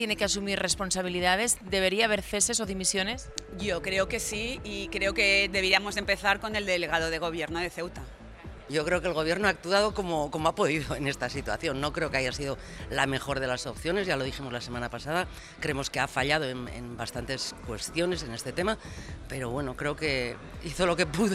¿Tiene que asumir responsabilidades? ¿Debería haber ceses o dimisiones? Yo creo que sí, y creo que deberíamos empezar con el delegado de gobierno de Ceuta. Yo creo que el gobierno ha actuado como ha podido en esta situación. No creo que haya sido la mejor de las opciones, ya lo dijimos la semana pasada. Creemos que ha fallado en bastantes cuestiones en este tema, pero bueno, creo que hizo lo que pudo.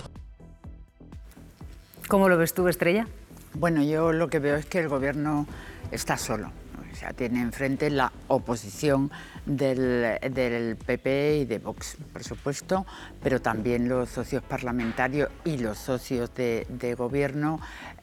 ¿Cómo lo ves tú, Estrella? Bueno, yo lo que veo es que el gobierno está solo. O sea, tiene enfrente la oposición del PP y de Vox, por supuesto, pero también los socios parlamentarios y los socios de gobierno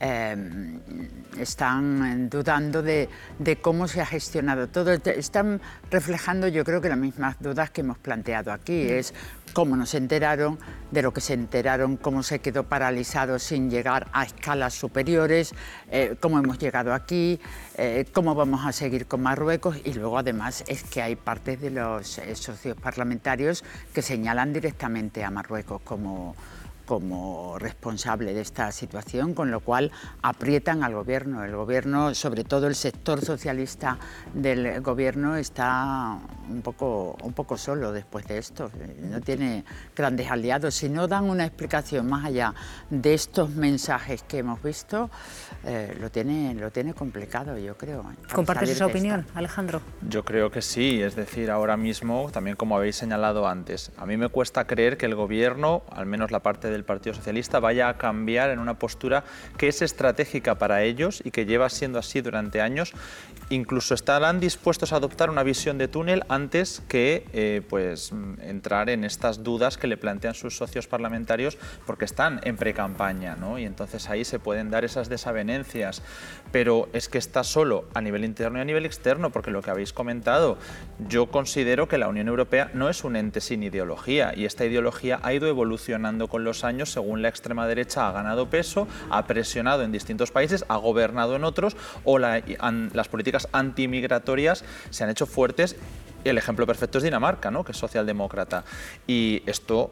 están dudando de cómo se ha gestionado todo. Están reflejando, yo creo, que las mismas dudas que hemos planteado aquí. Es cómo no se enteraron, de lo que se enteraron, cómo se quedó paralizado sin llegar a escalas superiores, cómo hemos llegado aquí, cómo vamos a seguir con Marruecos, y luego además es que hay partes de los socios parlamentarios que señalan directamente a Marruecos como responsable de esta situación, con lo cual aprietan al gobierno. El gobierno, sobre todo el sector socialista del gobierno, está un poco solo después de esto. No tiene grandes aliados. Si no dan una explicación más allá de estos mensajes que hemos visto, lo tiene complicado, yo creo. ¿Compartes esa opinión, Alejandro? Yo creo que sí, es decir, ahora mismo, también como habéis señalado antes, a mí me cuesta creer que el gobierno, al menos la parte del Partido Socialista, vaya a cambiar en una postura que es estratégica para ellos y que lleva siendo así durante años. Incluso estarán dispuestos a adoptar una visión de túnel antes que entrar en estas dudas que le plantean sus socios parlamentarios, porque están en precampaña, ¿no? Y entonces ahí se pueden dar esas desavenencias. Pero es que está solo a nivel interno y a nivel externo, porque lo que habéis comentado, yo considero que la Unión Europea no es un ente sin ideología, y esta ideología ha ido evolucionando con los años según la extrema derecha ha ganado peso, ha presionado en distintos países, ha gobernado en otros, o las políticas antimigratorias se han hecho fuertes. El ejemplo perfecto es Dinamarca, ¿no?, que es socialdemócrata. Y esto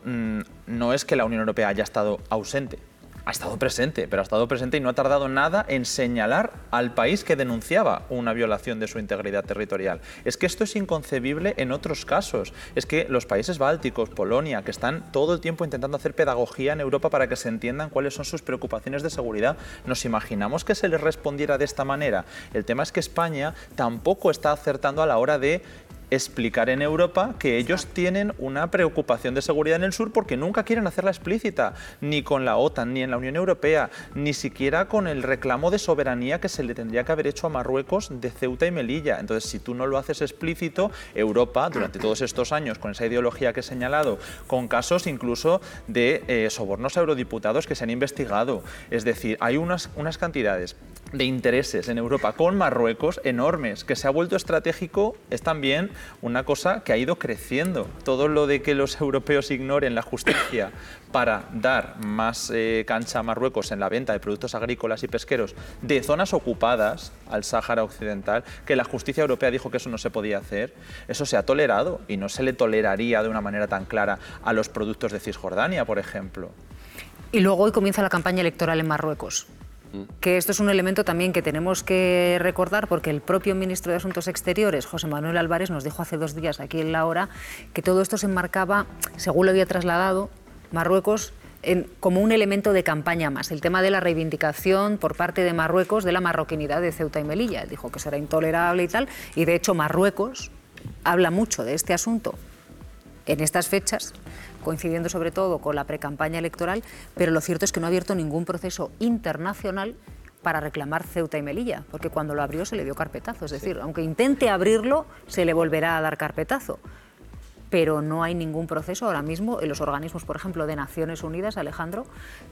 no es que la Unión Europea haya estado ausente. Ha estado presente, pero ha estado presente y no ha tardado nada en señalar al país que denunciaba una violación de su integridad territorial. Es que esto es inconcebible en otros casos. Es que los países bálticos, Polonia, que están todo el tiempo intentando hacer pedagogía en Europa para que se entiendan cuáles son sus preocupaciones de seguridad, ¿nos imaginamos que se les respondiera de esta manera? El tema es que España tampoco está acertando a la hora de explicar en Europa que ellos tienen una preocupación de seguridad en el sur, porque nunca quieren hacerla explícita, ni con la OTAN, ni en la Unión Europea, ni siquiera con el reclamo de soberanía que se le tendría que haber hecho a Marruecos de Ceuta y Melilla. Entonces, si tú no lo haces explícito, Europa, durante todos estos años, con esa ideología que he señalado, con casos incluso de sobornos a eurodiputados que se han investigado, es decir, hay unas cantidades de intereses en Europa con Marruecos enormes, que se ha vuelto estratégico, es también una cosa que ha ido creciendo. Todo lo de que los europeos ignoren la justicia para dar más cancha a Marruecos en la venta de productos agrícolas y pesqueros de zonas ocupadas al Sáhara Occidental, que la justicia europea dijo que eso no se podía hacer, eso se ha tolerado y no se le toleraría de una manera tan clara a los productos de Cisjordania, por ejemplo. Y luego hoy comienza la campaña electoral en Marruecos. Que esto es un elemento también que tenemos que recordar, porque el propio ministro de Asuntos Exteriores, José Manuel Álvarez, nos dijo hace 2 días aquí en La Hora que todo esto se enmarcaba, según lo había trasladado Marruecos, como un elemento de campaña más. El tema de la reivindicación por parte de Marruecos de la marroquinidad de Ceuta y Melilla. Él dijo que eso era intolerable y tal, y de hecho Marruecos habla mucho de este asunto en estas fechas, coincidiendo sobre todo con la precampaña electoral, pero lo cierto es que no ha abierto ningún proceso internacional para reclamar Ceuta y Melilla, porque cuando lo abrió se le dio carpetazo, es decir, aunque intente abrirlo, se le volverá a dar carpetazo. Pero no hay ningún proceso ahora mismo en los organismos, por ejemplo, de Naciones Unidas, Alejandro,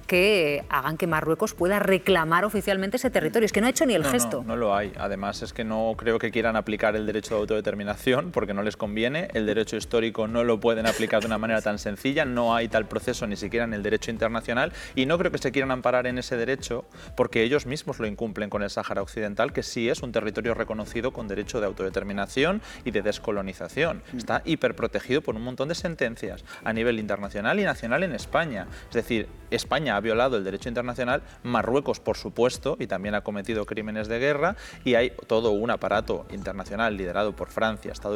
que hagan que Marruecos pueda reclamar oficialmente ese territorio. Es que no ha hecho ni el gesto. No lo hay. Además, es que no creo que quieran aplicar el derecho de autodeterminación, porque no les conviene. El derecho histórico no lo pueden aplicar de una manera tan sencilla. No hay tal proceso ni siquiera en el derecho internacional. Y no creo que se quieran amparar en ese derecho, porque ellos mismos lo incumplen con el Sáhara Occidental, que sí es un territorio reconocido con derecho de autodeterminación y de descolonización. Está hiperprotegido por un montón de sentencias a nivel internacional y nacional en España. Es decir, España ha violado el derecho internacional, Marruecos, por supuesto, y también ha cometido crímenes de guerra, y hay todo un aparato internacional liderado por Francia, Estados